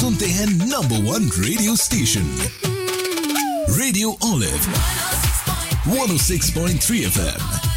सुनते हैं number 1 radio station radio olive 106.3 FM।